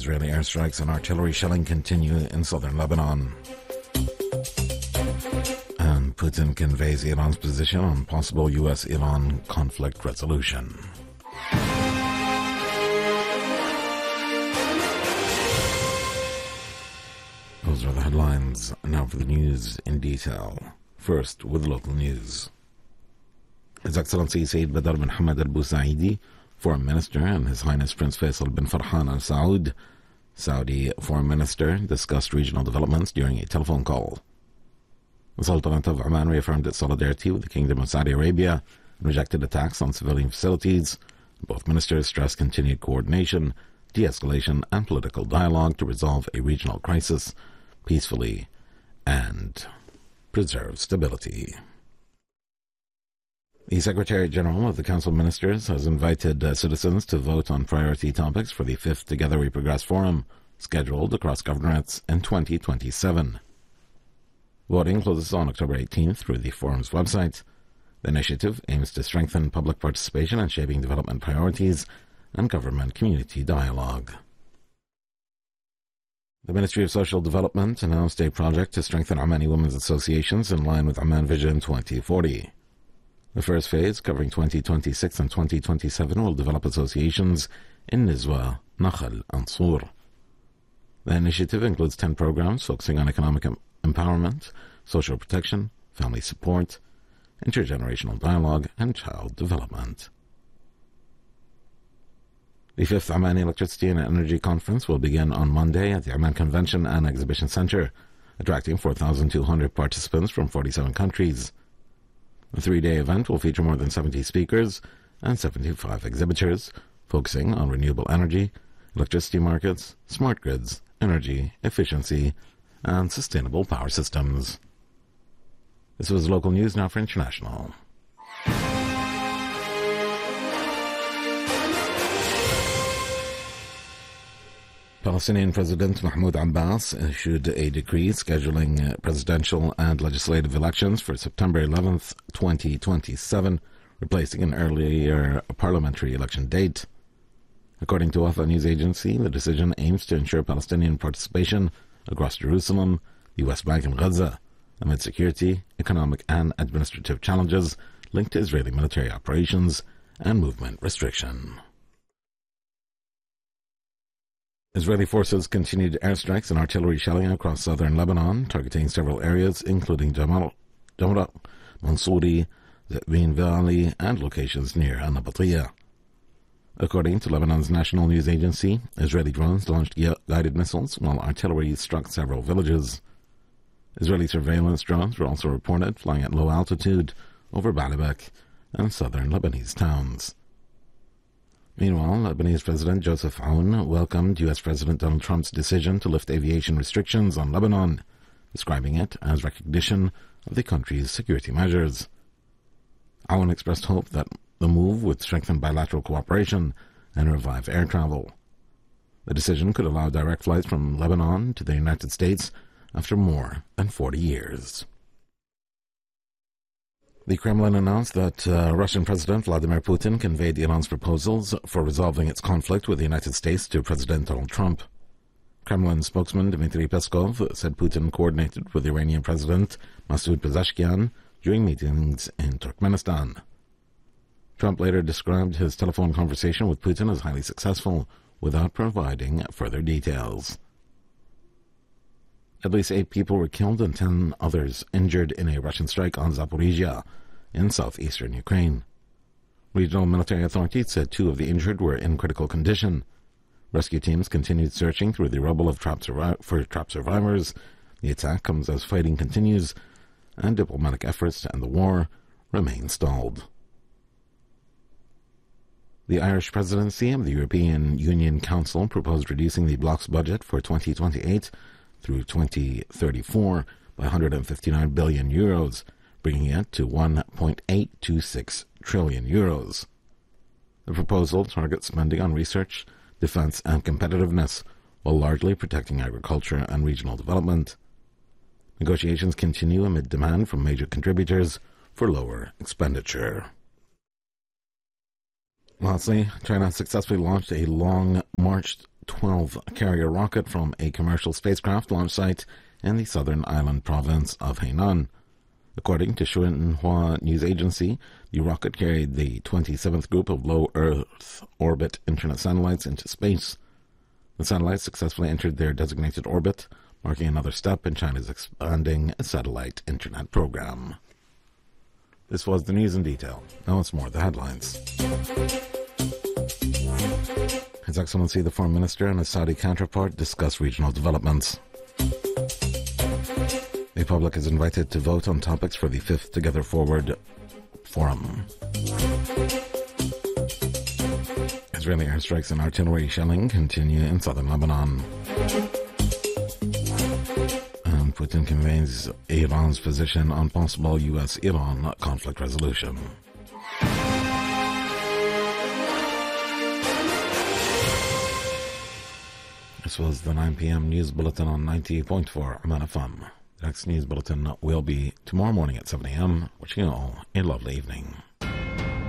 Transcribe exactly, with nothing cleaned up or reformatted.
Israeli airstrikes and artillery shelling continue in southern Lebanon. And Putin conveys Iran's position on possible U S Iran conflict resolution. Those are the headlines. Now for the news in detail. First, with local news. His Excellency Sayyid Badr bin Hamad Al Busaidi, Foreign Minister, and His Highness Prince Faisal bin Farhan Al Saud, Saudi Foreign Minister, discussed regional developments during a telephone call. The Sultanate of Oman reaffirmed its solidarity with the Kingdom of Saudi Arabia and rejected attacks on civilian facilities. Both ministers stressed continued coordination, de-escalation, and political dialogue to resolve a regional crisis peacefully and preserve stability. The Secretary General of the Council of Ministers has invited uh, citizens to vote on priority topics for the fifth Together We Progress Forum, scheduled across governorates in twenty twenty-seven. Voting closes on October eighteenth through the forum's website. The initiative aims to strengthen public participation in shaping development priorities and government-community dialogue. The Ministry of Social Development announced a project to strengthen Omani women's associations in line with Oman Vision twenty forty. The first phase, covering twenty twenty-six and twenty twenty-seven, will develop associations in Nizwa, Nakhal, and Sur. The initiative includes ten programs focusing on economic em- empowerment, social protection, family support, intergenerational dialogue, and child development. The fifth Omani Electricity and Energy Conference will begin on Monday at the Oman Convention and Exhibition Center, attracting four thousand two hundred participants from forty-seven countries. The three-day event will feature more than seventy speakers and seventy-five exhibitors, focusing on renewable energy, electricity markets, smart grids, energy, efficiency, and sustainable power systems. This was local news. Now for international. Palestinian President Mahmoud Abbas issued a decree scheduling presidential and legislative elections for September eleventh, twenty twenty-seven, replacing an earlier parliamentary election date. According to Wafa news agency, the decision aims to ensure Palestinian participation across Jerusalem, the West Bank, and Gaza, amid security, economic, and administrative challenges linked to Israeli military operations and movement restriction. Israeli forces continued airstrikes and artillery shelling across southern Lebanon, targeting several areas, including Jamal, Jamra, Mansouri, Zebin Valley, and locations near Anabatiya. According to Lebanon's national news agency, Israeli drones launched guided missiles while artillery struck several villages. Israeli surveillance drones were also reported flying at low altitude over Baalbek and southern Lebanese towns. Meanwhile, Lebanese President Joseph Aoun welcomed U S President Donald Trump's decision to lift aviation restrictions on Lebanon, describing it as recognition of the country's security measures. Aoun expressed hope that the move would strengthen bilateral cooperation and revive air travel. The decision could allow direct flights from Lebanon to the United States after more than forty years. The Kremlin announced that uh, Russian President Vladimir Putin conveyed Iran's proposals for resolving its conflict with the United States to President Donald Trump. Kremlin spokesman Dmitry Peskov said Putin coordinated with Iranian President Masoud Pezeshkian during meetings in Turkmenistan. Trump later described his telephone conversation with Putin as highly successful, without providing further details. At least eight people were killed and ten others injured in a Russian strike on Zaporizhia in southeastern Ukraine. Regional military authorities said two of the injured were in critical condition. Rescue teams continued searching through the rubble of trapped survi- for trapped survivors. The attack comes as fighting continues, and diplomatic efforts to end the war remain stalled. The Irish presidency of the European Union Council proposed reducing the bloc's budget for twenty twenty-eight through twenty thirty-four by one hundred fifty-nine billion euros, bringing it to one point eight two six trillion euros. The proposal targets spending on research, defense, and competitiveness, while largely protecting agriculture and regional development. Negotiations continue amid demand from major contributors for lower expenditure. Lastly, China successfully launched a Long March twelve carrier rocket from a commercial spacecraft launch site in the southern island province of Hainan. According to Xinhua News Agency, the rocket carried the twenty-seventh group of low Earth orbit internet satellites into space. The satellites successfully entered their designated orbit, marking another step in China's expanding satellite internet program. This was the news in detail. Now it's more of the headlines. His Excellency the Foreign Minister and his Saudi counterpart discuss regional developments. The public is invited to vote on topics for the fifth Together Forward Forum. Israeli airstrikes and artillery shelling continue in southern Lebanon. And Putin conveys Iran's position on possible U S Iran conflict resolution. This was the nine p.m. News Bulletin on ninety point four Amman F M. The next news bulletin will be tomorrow morning at seven a.m. Wishing you all a lovely evening.